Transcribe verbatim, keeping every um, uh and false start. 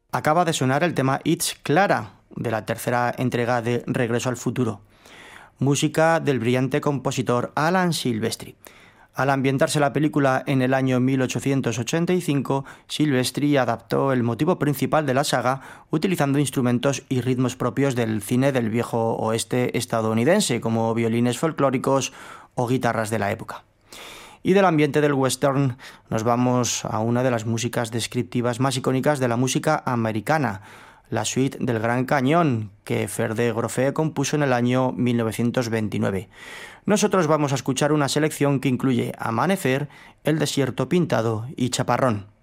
Acaba de sonar el tema It's Clara, de la tercera entrega de Regreso al Futuro, música del brillante compositor Alan Silvestri. Al ambientarse la película en el año mil ochocientos ochenta y cinco, Silvestri adaptó el motivo principal de la saga utilizando instrumentos y ritmos propios del cine del viejo oeste estadounidense, como violines folclóricos o guitarras de la época. Y del ambiente del western nos vamos a una de las músicas descriptivas más icónicas de la música americana, la suite del Gran Cañón, que Ferde Grofe compuso en el año mil novecientos veintinueve. Nosotros vamos a escuchar una selección que incluye Amanecer, El desierto pintado y Chaparrón.